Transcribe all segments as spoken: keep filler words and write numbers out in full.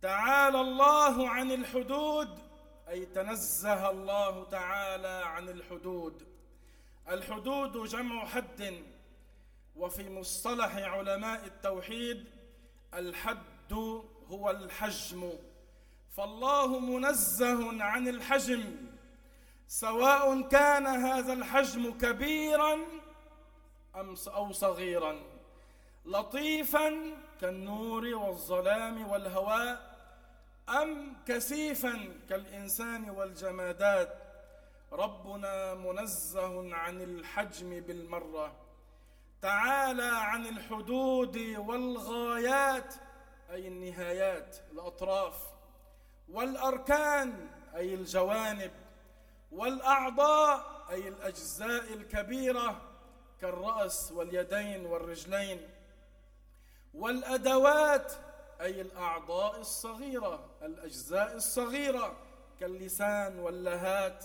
تعالى الله عن الحدود، أي تنزه الله تعالى عن الحدود. الحدود جمع حد، وفي مصطلح علماء التوحيد الحد هو الحجم، فالله منزه عن الحجم، سواء كان هذا الحجم كبيرا أو صغيرا، لطيفا كالنور والظلام والهواء، أم كثيفا كالإنسان والجمادات. ربنا منزه عن الحجم بالمرة. تعالى عن الحدود والغايات، أي النهايات الأطراف، والأركان أي الجوانب، والأعضاء أي الأجزاء الكبيرة كالرأس واليدين والرجلين، والأدوات أي الأعضاء الصغيرة الأجزاء الصغيرة كاللسان واللهات.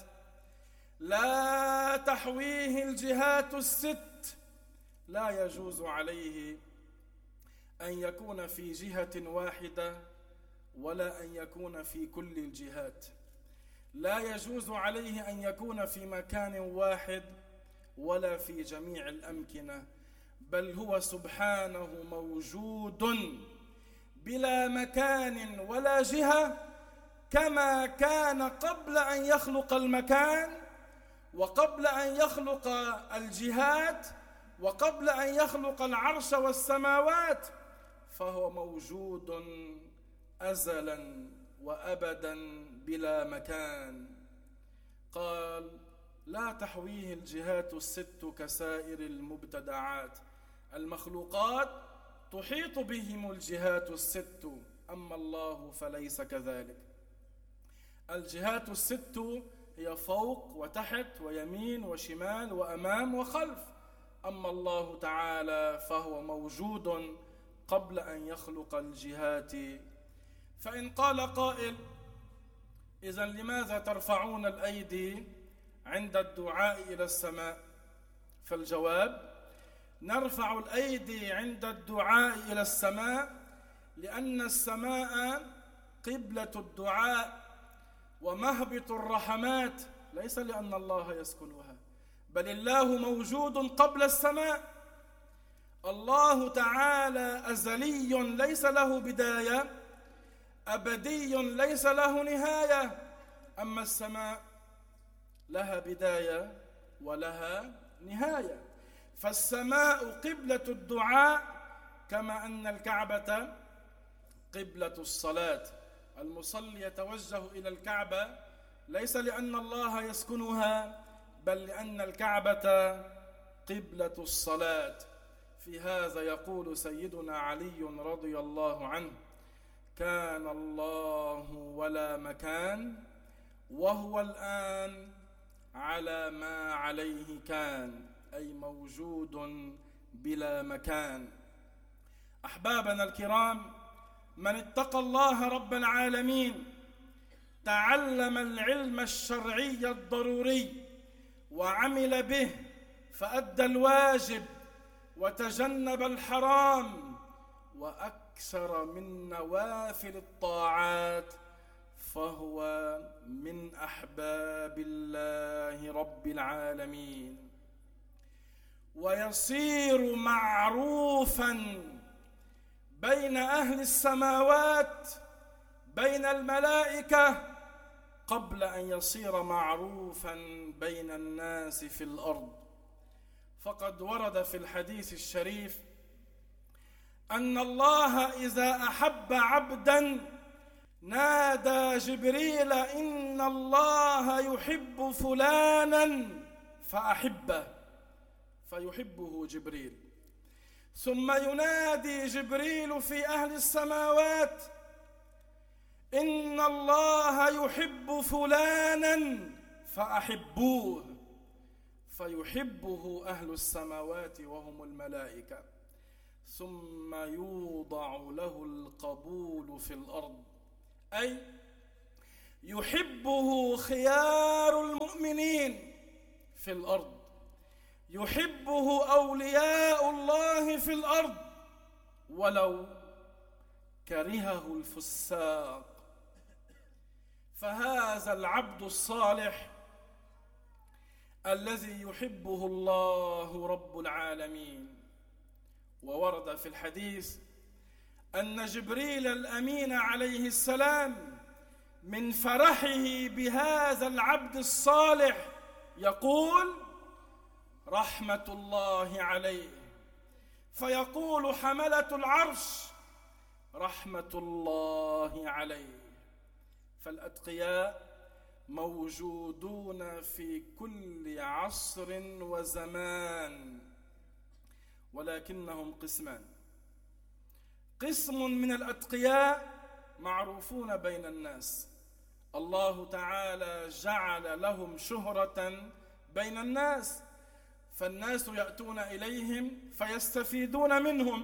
لا تحويه الجهات الست، لا يجوز عليه أن يكون في جهة واحدة ولا أن يكون في كل الجهات. لا يجوز عليه أن يكون في مكان واحد ولا في جميع الأمكنة، بل هو سبحانه موجود بلا مكان ولا جهة، كما كان قبل أن يخلق المكان، وقبل أن يخلق الجهات، وقبل أن يخلق العرش والسماوات، فهو موجود أزلا وأبدا بلا مكان. قال: لا تحويه الجهات الست كسائر المبتدعات. المخلوقات تحيط بهم الجهات الست، أما الله فليس كذلك. الجهات الست هي فوق وتحت ويمين وشمال وأمام وخلف، أما الله تعالى فهو موجود قبل أن يخلق الجهات. فإن قال قائل: إذن لماذا ترفعون الأيدي عند الدعاء إلى السماء؟ فالجواب: نرفع الأيدي عند الدعاء إلى السماء لأن السماء قبلة الدعاء ومهبط الرحمات، ليس لأن الله يسكنها، بل الله موجود قبل السماء. الله تعالى أزلي ليس له بداية، أبدي ليس له نهاية. أما السماء لها بداية ولها نهاية، فالسماء قبلة الدعاء، كما أن الكعبة قبلة الصلاة. المصلي يتوجه إلى الكعبة ليس لأن الله يسكنها، بل لأن الكعبة قبلة الصلاة. في هذا يقول سيدنا علي رضي الله عنه: كان الله ولا مكان، وهو الآن على ما عليه كان، أي موجود بلا مكان. أحبابنا الكرام، من اتقى الله رب العالمين تعلم العلم الشرعي الضروري وعمل به فأدى الواجب وتجنب الحرام وأكثر من نوافل الطاعات، فهو من أحباب الله رب العالمين، ويصير معروفا بين أهل السماوات بين الملائكة قبل أن يصير معروفا بين الناس في الأرض. فقد ورد في الحديث الشريف أن الله إذا أحب عبدا نادى جبريل: إن الله يحب فلانا فأحبه، فيحبه جبريل. ثم ينادي جبريل في أهل السماوات: إن الله يحب فلانا فأحبوه، فيحبه أهل السماوات وهم الملائكة. ثم يوضع له القبول في الأرض، أي يحبه خيار المؤمنين في الأرض، يحبه أولياء الله في الأرض، ولو كرهه الفساق. فهذا العبد الصالح الذي يحبه الله رب العالمين. وورد في الحديث أن جبريل الأمين عليه السلام من فرحه بهذا العبد الصالح يقول: رحمة الله عليه. فيقول حملة العرش: رحمة الله عليه. فالأتقياء موجودون في كل عصر وزمان، ولكنهم قسمان. قسم من الأتقياء معروفون بين الناس، الله تعالى جعل لهم شهرة بين الناس، فالناس يأتون إليهم فيستفيدون منهم.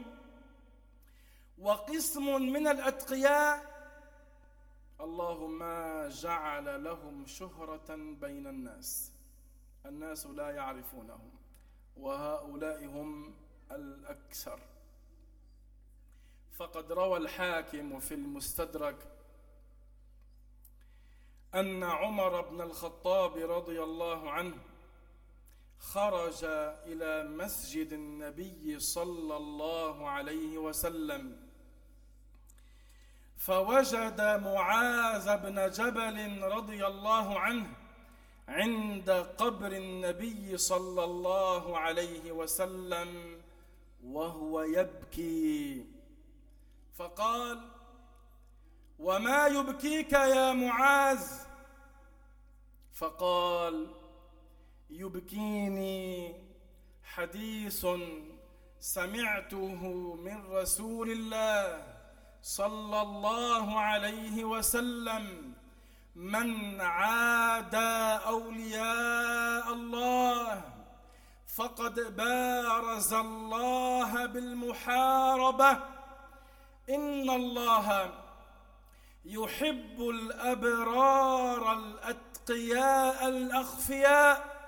وقسم من الأتقياء الله ما جعل لهم شهرة بين الناس، الناس لا يعرفونهم، وهؤلاء هم الأكثر. فقد روى الحاكم في المستدرك أن عمر بن الخطاب رضي الله عنه خرج إلى مسجد النبي صلى الله عليه وسلم، فوجد معاذ بن جبل رضي الله عنه عند قبر النبي صلى الله عليه وسلم وهو يبكي، فقال: وما يبكيك يا معاذ؟ فقال: يبكيني حديث سمعته من رسول الله صلى الله عليه وسلم: من عادى أولياء الله فقد بارز الله بالمحاربة، إن الله يحب الأبرار الأتقياء الأخفياء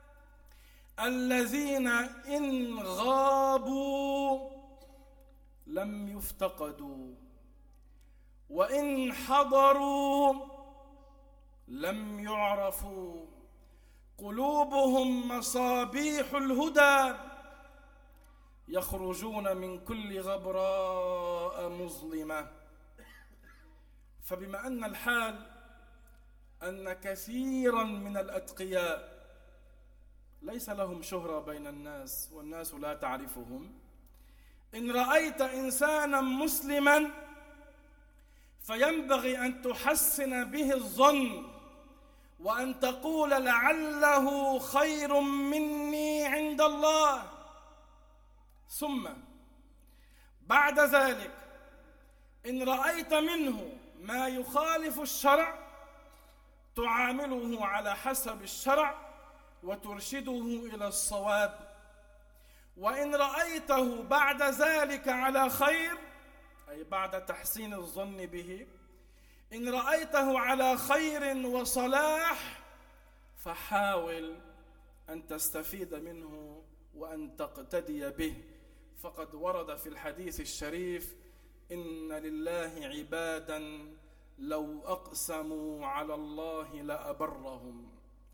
الذين إن غابوا لم يفتقدوا، وإن حضروا لم يعرفوا، قلوبهم مصابيح الهدى، يخرجون من كل غبراء مظلمة. فبما أن الحال أن كثيرا من الأتقياء ليس لهم شهرة بين الناس والناس لا تعرفهم، إن رأيت إنسانا مسلما فينبغي أن تحسن به الظن، وأن تقول: لعله خير مني عند الله. ثم بعد ذلك إن رأيت منه ما يخالف الشرع تعامله على حسب الشرع وترشده إلى الصواب. وإن رأيته بعد ذلك على خير، أي بعد تحسين الظن به، إن رأيته على خير وصلاح فحاول أن تستفيد منه وأن تقتدي به. فقد ورد في الحديث الشريف: إن لله عبادا لو أقسموا على الله لأبرهم،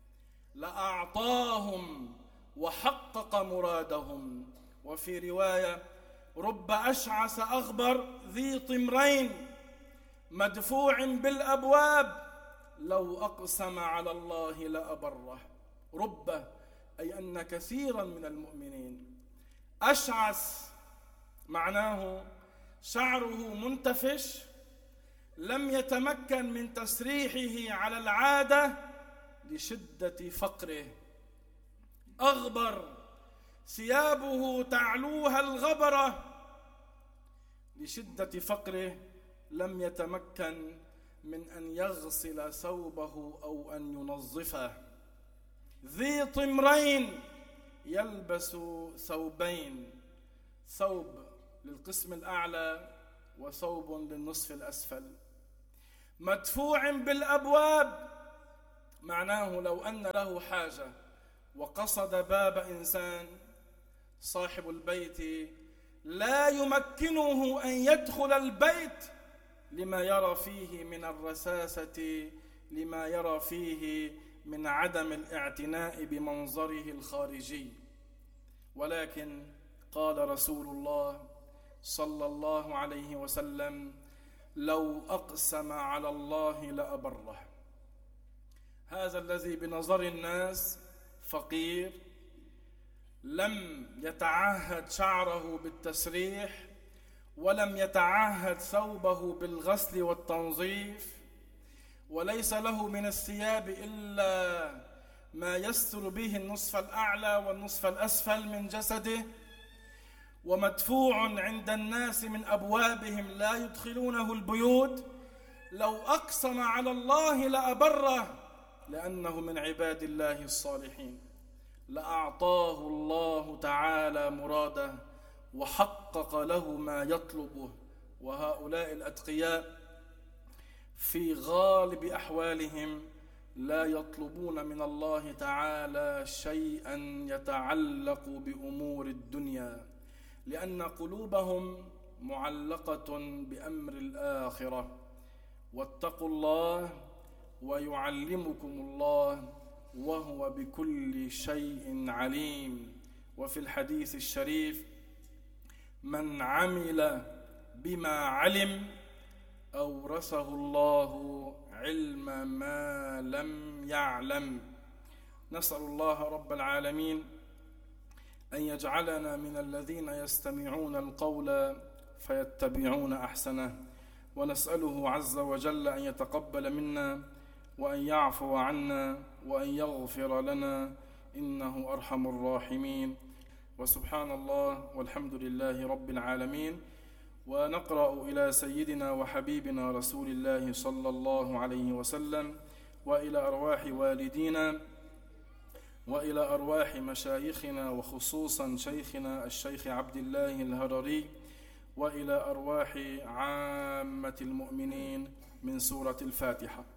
لأعطاهم وحقق مرادهم. وفي رواية: رب أشعث أغبر ذي طمرين مدفوع بالأبواب لو أقسم على الله لأبره. رب أي أن كثيرا من المؤمنين. أشعث معناه شعره منتفش، لم يتمكن من تسريحه على العادة لشدة فقره. أغبر ثيابه تعلوها الغبرة لشدة فقره، لم يتمكن من أن يغسل ثوبه أو أن ينظفه. ذي طمرين يلبس ثوبين، ثوب للقسم الأعلى وثوب للنصف الأسفل. مدفوع بالأبواب معناه لو أن له حاجة وقصد باب إنسان، صاحب البيت لا يمكنه أن يدخل البيت لما يرى فيه من الرساسة، لما يرى فيه من عدم الاعتناء بمنظره الخارجي. ولكن قال رسول الله صلى الله عليه وسلم: لو أقسم على الله لأبره. هذا الذي بنظر الناس فقير، لم يتعهد شعره بالتسريح، ولم يتعهد ثوبه بالغسل والتنظيف، وليس له من الثياب إلا ما يستر به النصف الأعلى والنصف الأسفل من جسده، ومدفوع عند الناس من أبوابهم لا يدخلونه البيوت، لو أقسم على الله لأبره لأنه من عباد الله الصالحين، لأعطاه الله تعالى مراده وحقق له ما يطلبه. وهؤلاء الأتقياء في غالب أحوالهم لا يطلبون من الله تعالى شيئا يتعلق بأمور الدنيا، لأن قلوبهم معلقة بأمر الآخرة. واتقوا الله ويعلمكم الله وهو بكل شيء عليم. وفي الحديث الشريف: من عمل بما علم أورثه الله علم ما لم يعلم. نسأل الله رب العالمين أن يجعلنا من الذين يستمعون القول فيتبعون أحسنه، ونسأله عز وجل أن يتقبل منا وأن يعفو عنا وأن يغفر لنا، إنه أرحم الراحمين. وسبحان الله والحمد لله رب العالمين. ونقرأ إلى سيدنا وحبيبنا رسول الله صلى الله عليه وسلم، وإلى أرواح والدينا، وإلى أرواح مشايخنا، وخصوصا شيخنا الشيخ عبد الله الهرري، وإلى أرواح عامة المؤمنين، من سورة الفاتحة.